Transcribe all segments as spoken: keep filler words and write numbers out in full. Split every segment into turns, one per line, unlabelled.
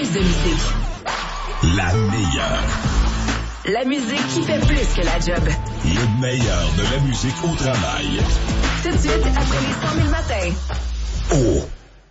plus de musique.
La meilleure.
La musique qui fait plus que la job.
Le meilleur de la musique au travail.
Tout de suite, après les cent mille matins.
Oh!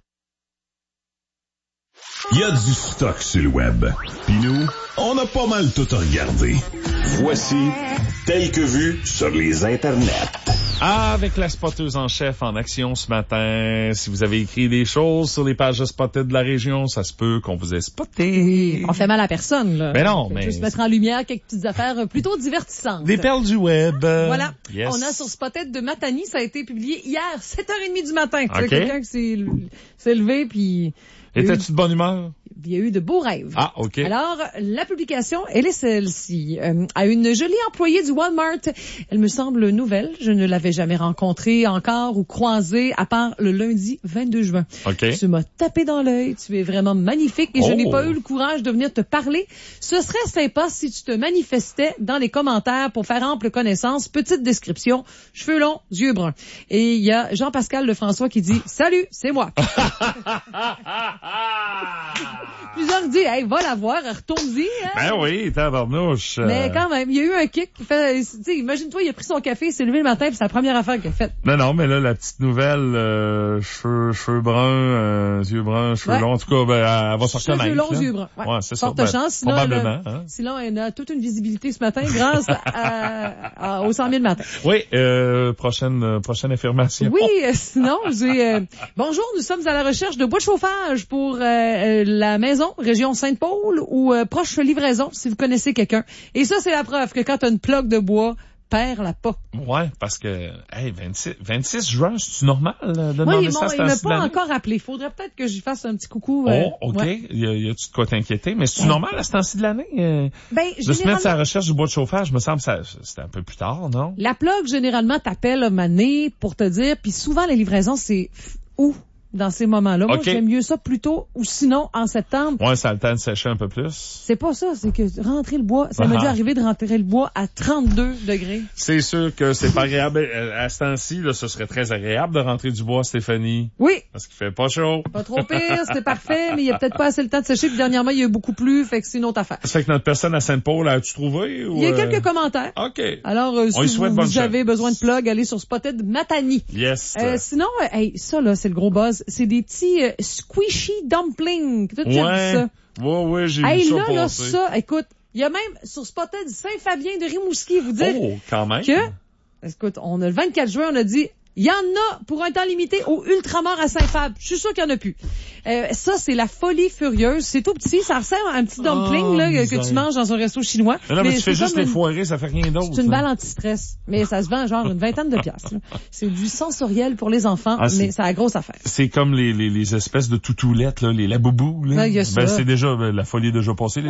Il y a du stock sur le web. Puis nous, on a pas mal tout regardé. Voici Tel que vu sur les internets.
Ah, avec la spotteuse en chef en action ce matin. Si vous avez écrit des choses sur les pages de Spotted de la région, ça se peut qu'on vous ait spoté.
On fait mal à personne, là.
Mais non,
on
mais...
juste mettre en lumière quelques petites affaires plutôt divertissantes.
Des perles du web.
Voilà.
Yes.
On a sur Spotted de Matani, ça a été publié hier, sept heures trente du matin.
Okay.
Tu sais, quelqu'un qui s'est, s'est levé, puis...
Étais-tu de bonne humeur?
Il y a eu de beaux rêves.
Ah, OK.
Alors, la publication, elle est celle-ci. Euh, à une jolie employée du Walmart. Elle me semble nouvelle. Je ne l'avais jamais rencontrée encore ou croisée, à part le lundi vingt-deux juin.
OK.
Tu m'as tapé dans l'œil. Tu es vraiment magnifique et
oh.
je n'ai pas eu le courage de venir te parler. Ce serait sympa si tu te manifestais dans les commentaires pour faire ample connaissance. Petite description. Cheveux longs, yeux bruns. Et il y a Jean-Pascal Lefrançois qui dit « Salut, c'est moi. » Plusieurs disent, hey, va la voir, retourne-y, hein.
Ben oui, tabarnouche. Euh...
Mais quand même, il y a eu un kick qui fait, tu sais, imagine-toi, il a pris son café, il s'est levé le matin, puis c'est la première affaire qu'il a faite.
Non, non, mais là, la petite nouvelle, euh, cheveux, cheveux bruns, euh, yeux bruns, cheveux
ouais. longs,
en tout cas, ben, elle va se reconnaître.
Cheveux longs,
là.
yeux bruns. Ouais,
ouais c'est
Forte
ça.
chance.
Ben,
Sinon,
probablement.
Elle a,
hein?
sinon, elle a toute une visibilité ce matin grâce à, à, aux cent mille matins.
Oui, euh, prochaine, euh, prochaine affirmation.
Oui, euh, sinon, j'ai, euh, bonjour, nous sommes à la recherche de bois de chauffage pour, euh, la maison, région Sainte-Paul ou euh, proche livraison, si vous connaissez quelqu'un. Et ça, c'est la preuve que quand tu as une plaque de bois, perds-la pas.
Ouais, parce que, hey, vingt-six, vingt-six juin, c'est-tu normal de demander
oui,
ça à
il m'a pas encore appelé. Faudrait peut-être que j'y fasse un petit coucou. Euh,
oh, OK.
Ouais.
Y a, y a-tu de quoi t'inquiéter? Mais c'est-tu ouais. normal à ce temps-ci de l'année? Euh,
ben,
de généralement... se mettre à la recherche du bois de chauffage, me semble que ça, c'était un peu plus tard, non?
La plug, généralement, t'appelle un année pour te dire, puis souvent, les livraisons, c'est où? Dans ces moments-là. Moi,
okay.
j'aime mieux ça plus tôt ou sinon en septembre.
Ouais, ça a le temps de sécher un peu plus.
C'est pas ça, c'est que rentrer le bois, ça ah. m'a dû arriver de rentrer le bois à trente-deux degrés.
C'est sûr que c'est pas agréable. À ce temps-ci, là, ce serait très agréable de rentrer du bois, Stéphanie.
Oui.
Parce qu'il fait pas chaud.
Pas trop pire, c'était parfait, mais il y a peut-être pas assez le temps de sécher, puis dernièrement, il y a eu beaucoup plus, fait que c'est une autre affaire.
Ça fait que notre personne à Sainte-Paul, as-tu trouvé? Ou
il y a
euh...
quelques commentaires.
OK.
Alors, euh, si vous, vous avez besoin de plug, allez sur Spotted Matani.
Yes.
Euh, sinon, euh, hey, ça, là, c'est le gros buzz. C'est des petits, euh, squishy dumpling. Toi, tu
ouais.
as vu ça?
Ouais, ouais, j'ai
hey,
vu ça
là,
passer.
là, ça, écoute, il y a même sur Spotted Saint-Fabien de Rimouski, vous dire.
Oh, quand même.
Que, écoute, on a le vingt-quatre juin, on a dit, il y en a pour un temps limité au Ultramar à Saint-Fab. Je suis sûr qu'il y en a plus. Euh, ça, c'est la folie furieuse. C'est tout petit. Ça ressemble à un petit dumpling
oh,
là, que tu manges dans un resto chinois.
Mais non, mais, mais tu fais juste les
une...
foirer, ça fait rien d'autre.
C'est une balle anti-stress. Mais ça se vend genre une vingtaine de piastres. Là. C'est du sensoriel pour les enfants, ah, mais c'est la grosse affaire.
C'est comme les, les, les espèces de toutoulettes, là, les laboubous. Là.
Ben, il y a ça.
Ben, c'est déjà, ben, la folie est déjà passée.